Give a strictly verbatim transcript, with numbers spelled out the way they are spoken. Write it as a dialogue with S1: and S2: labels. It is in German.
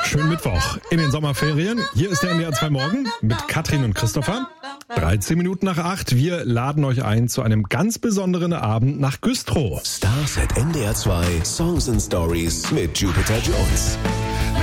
S1: Schönen Mittwoch in den Sommerferien. Hier ist der N D R zwei Morgen mit Katrin und Christopher. dreizehn Minuten nach acht. Wir laden euch ein zu einem ganz besonderen Abend nach Güstrow.
S2: Stars at N D R zwei Songs and Stories mit Jupiter Jones.